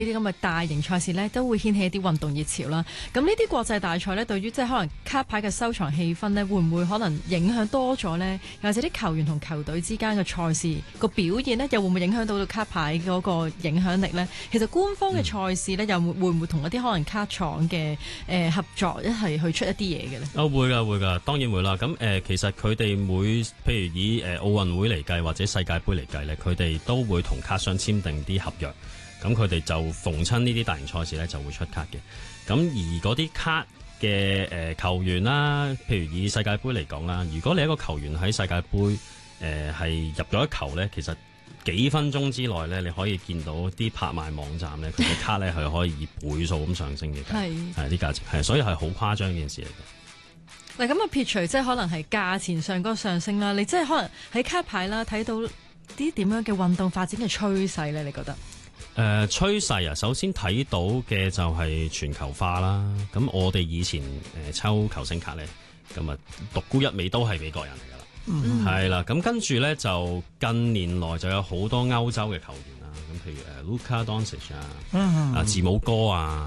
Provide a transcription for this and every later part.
呢啲咁嘅大型賽事呢，都會掀起一啲運動熱潮啦。咁呢啲國際大賽呢，對於即係可能卡牌嘅收藏氣氛呢，會唔會可能影響多咗呢？又或者啲球員同球隊之間嘅賽事個表現呢，又會唔會影響到卡牌嗰個影響力呢？其實官方嘅賽事呢，又會唔會同一啲可能卡廠嘅合作一齊去出一啲嘢嘅呢？ 會㗎，當然會啦。咁其實佢哋譬如以奧運會嚟計或者世界盃嚟計呢，佢哋都會同卡商簽訂啲合約。咁佢哋就逢親呢啲大型賽事咧就會出卡嘅。咁而嗰啲卡嘅球員啦，譬如以世界盃嚟講啦，如果你一個球員喺世界盃係入咗一球咧，其實幾分鐘之內咧，你可以見到啲拍賣網站咧，佢嘅卡咧係可以以倍數咁上升嘅，係啲價值係，所以係好誇張一件事嚟嘅。 嗱咁啊，撇除即係可能係價錢上嗰個上升啦，你即係可能喺卡牌啦睇到啲點樣嘅運動發展嘅趨勢咧？你覺得？ 趨勢啊，首先睇到嘅就係全球化啦。咁我哋以前抽球星卡咧，咁啊獨孤一味都係美國人嚟噶啦，係啦。咁跟住咧就近年來就有好多歐洲嘅球員啦。咁譬如Luka Doncic 啊，字母哥啊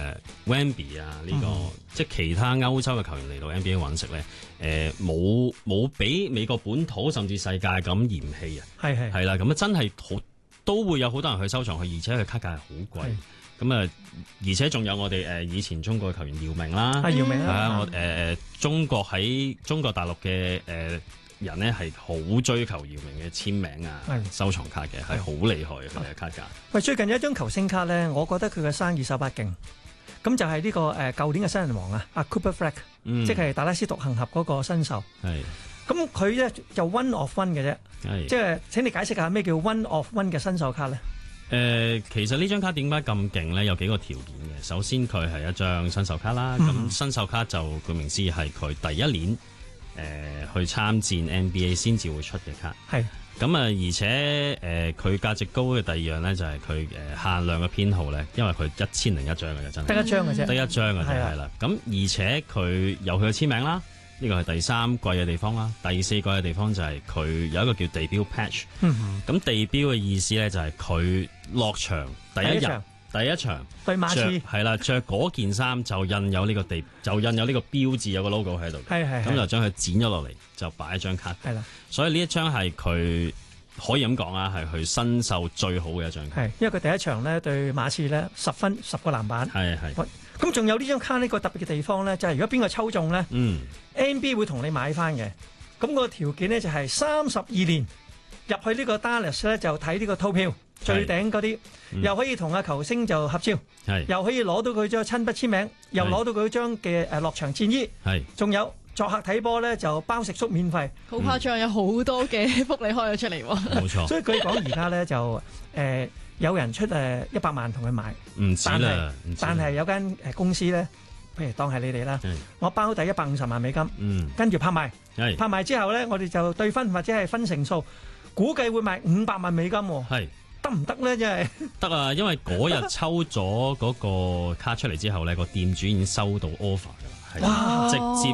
，Wemby 啊，呢個即係其他歐洲嘅球員嚟到 NBA 揾食咧，冇俾美國本土甚至世界咁嫌棄啊，係啦。咁啊真係好。都會有好多人去收藏佢，而且佢卡價係好貴。咁啊，而且仲有我哋以前中國嘅球員姚明啦， 姚明啊， 我中國喺中國大陸嘅人咧係好追求姚明嘅簽名啊，收藏卡嘅係好厲害嘅佢嘅卡價。 喂，最近有一張球星卡咧，我覺得佢嘅生意手法勁。咁就係呢個舊年嘅新人王啊，阿 Cooper Fleck，即係達拉斯獨行俠嗰個新秀。咁佢咧就 one of one 嘅啫，即係請你解釋下咩叫 one of one 嘅新秀卡咧？ 其實呢張卡點解咁勁咧？有幾個條件嘅。首先佢係一張新秀卡啦，咁新秀卡就顧名思義係佢第一年去參戰 NBA 先至會出嘅卡。咁啊，而且佢價值高嘅第二樣咧就係佢限量嘅編號咧，因為佢1001張嘅啫，真係得一張嘅啫， 得一張嘅啫，係啦。咁而且佢有佢嘅簽名啦。呢個係第三貴嘅地方啦，第四貴嘅地方就係佢有一個叫地標 patch。咁地標嘅意思咧就係佢落場第一場對馬刺係啦，着嗰件衫就印有呢個標誌，有個 logo 喺度。咁就將佢剪咗落嚟，就擺一張卡。係啦，所以呢一張係佢可以咁講啊，係佢新秀最好嘅一張卡。 係，因為佢第一場咧對馬刺咧10分10個籃板。係。咁仲有呢張卡呢個特別嘅地方咧，就係如果邊個抽中咧，NBA 會同你買翻嘅。咁個條件咧就係32年入去呢個 Dallas 咧就睇呢個套票最頂嗰啲，又可以同阿球星就合照，又可以攞到佢張親筆簽名，又攞到佢張嘅落場戰衣，仲有作客睇波咧就包食宿免費， 好誇張，有好多嘅福利開咗出嚟喎。 冇錯。 所以佢講而家咧就有人出100萬同佢買， 唔止啦。 但係有間公司咧，譬如當係你哋啦，我包底150萬美金，跟住拍賣，拍賣之後咧，我哋就對分或者係分成數，估計會賣500萬美金喎。得唔得咧？真係得啊！因為嗰日抽咗嗰個卡出嚟之後咧，個店主已經收到 offer 㗎啦，直接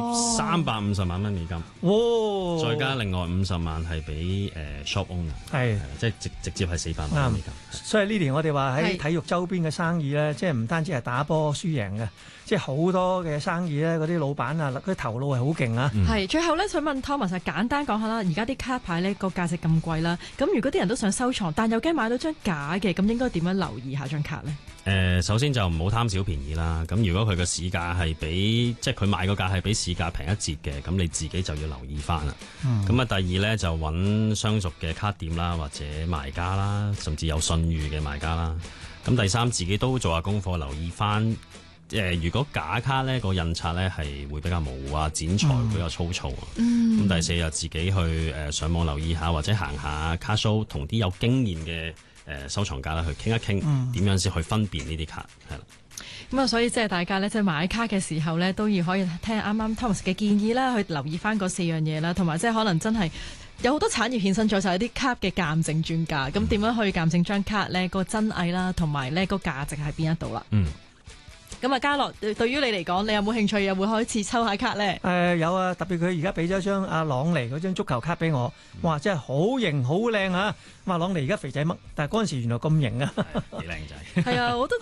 350萬蚊美金，再加另外50萬係俾shop owner，即係直接係400萬美金。 所以呢年我哋話喺體育周邊嘅生意咧，即係唔單止係打波輸贏嘅，即係好多嘅生意咧，嗰啲老闆啊，佢頭腦係好勁啊。 係最後咧，想問 Thomas 簡單講下啦，而家啲卡牌咧個價值咁貴啦，咁如果啲人都想收藏，但又驚買到張假嘅，咁應該點樣留意下張卡咧？ 首先就唔好貪小便宜啦。咁如果佢嘅市價係比即係佢賣個價係比市價平一截嘅，咁你自己就要留意翻啦。咁啊，第二咧就揾相熟嘅卡店啦，或者賣家啦，甚至有信譽嘅賣家啦。咁第三，自己都做下功課，留意翻如果假卡咧個印刷咧係會比較模糊啊，剪裁會比較粗糙啊。咁第四就自己去上網留意下，或者行下卡 show，同啲有經驗嘅收藏家啦去傾一傾，點樣先去分辨呢啲卡係啦。 咁啊，所以即係大家咧，即係買卡嘅時候咧，都要可以聽啱啱 Thomas 嘅建議啦，去留意翻嗰4樣嘢啦，同埋即係可能真係有好多產業衍生咗，就係啲卡嘅鑑證專家。咁點樣去鑑證張卡咧個真偽啦，同埋咧個價值喺邊一度啦？ 咁啊，嘉樂對於你嚟講，你有冇興趣又會開始抽下卡咧？ 有啊，特別佢而家俾咗張阿朗尼嗰張足球卡俾我，哇！真係好型好靚啊！哇，朗尼而家肥仔乜，但係嗰陣時原來咁型啊， 幾靚仔。 係啊，我都